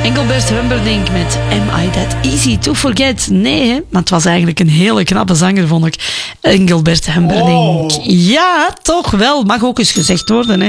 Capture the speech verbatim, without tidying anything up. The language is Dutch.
Engelbert Humperdinck met Am I That Easy to Forget? Nee, hè? Maar het was eigenlijk een hele knappe zanger, vond ik. Engelbert Humperdinck. Oh. Ja, toch wel. Mag ook eens gezegd worden, hè.